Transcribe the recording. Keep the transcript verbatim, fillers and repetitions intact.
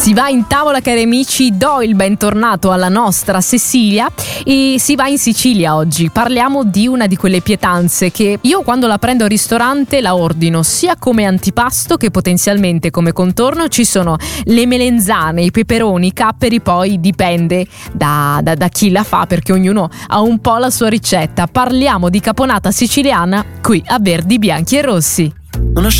Si va in tavola, cari amici, do il bentornato alla nostra Cecilia e si va in Sicilia oggi. Parliamo di una di quelle pietanze che io quando la prendo al ristorante la ordino sia come antipasto che potenzialmente come contorno. Ci sono le melenzane, i peperoni, i capperi, poi dipende da, da, da chi la fa, perché ognuno ha un po' la sua ricetta. Parliamo di caponata siciliana qui a Verdi, Bianchi e Rossi.